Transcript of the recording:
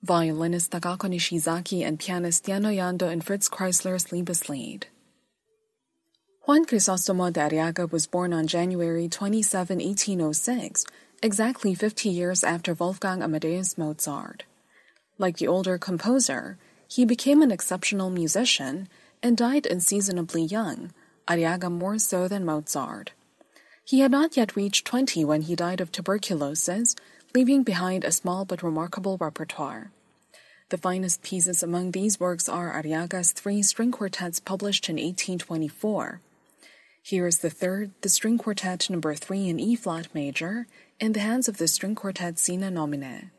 violinist Takako Nishizaki and pianist Yano Yando in Fritz Kreisler's Liebeslied. Juan Crisostomo de Arriaga was born on January 27, 1806, exactly 50 years after Wolfgang Amadeus Mozart. Like the older composer, he became an exceptional musician and died unseasonably young, Arriaga more so than Mozart. He had not yet reached 20 when he died of tuberculosis, leaving behind a small but remarkable repertoire. The finest pieces among these works are Arriaga's 3 string quartets published in 1824. Here is the third, the string quartet number 3 in E-flat major, in the hands of the string quartet Sine Nomine.